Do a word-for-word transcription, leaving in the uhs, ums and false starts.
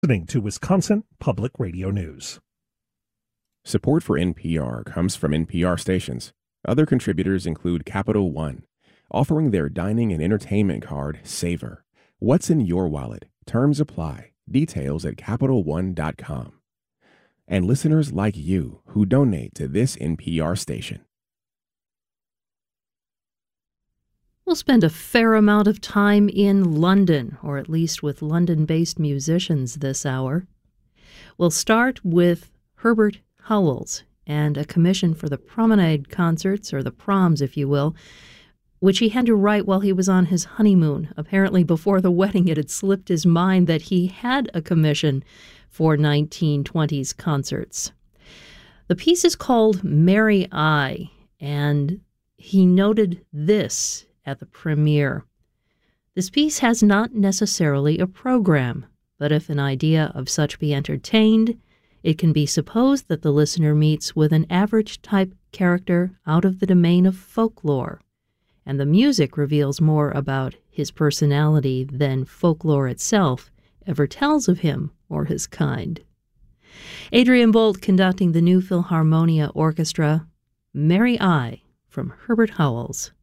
Listening to Wisconsin Public Radio News. Support for N P R comes from N P R stations. Other contributors include Capital One, offering their dining and entertainment card, Savor. What's in your wallet? Terms apply. Details at Capital One dot com. And listeners like you who donate to this N P R station. We'll spend a fair amount of time in London, or at least with London-based musicians this hour. We'll start with Herbert Howells and a commission for the Promenade concerts, or the proms, if you will, which he had to write while he was on his honeymoon. Apparently before the wedding, it had slipped his mind that he had a commission for nineteen twenties concerts. The piece is called Mary I, and he noted this at the premiere. This piece has not necessarily a program, but if an idea of such be entertained, it can be supposed that the listener meets with an average-type character out of the domain of folklore, and the music reveals more about his personality than folklore itself ever tells of him or his kind. Adrian Bolt conducting the New Philharmonia Orchestra, Mary I, from Herbert Howells.